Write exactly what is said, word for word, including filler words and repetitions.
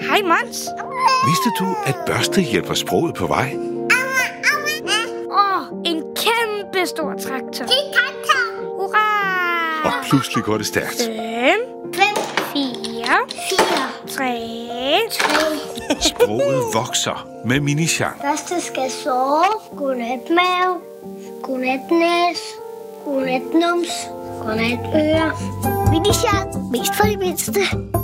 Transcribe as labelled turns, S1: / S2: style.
S1: Hej, Mons.
S2: Vidste du, at børste hjælper sproget på vej?
S1: Åh, oh, en kæmpe stor traktor. Det er traktor. Hurra!
S2: Og pludselig går det stærkt.
S1: Fem.
S3: Fem.
S1: Fire.
S3: Fire.
S1: Tre.
S3: Tre.
S2: Sproget vokser med Mini-Jean.
S3: Første skal sove. Godnat mave. Godnat næs. Godnat nums. Godnat øre. Mini-Jean. Mest for de mindste.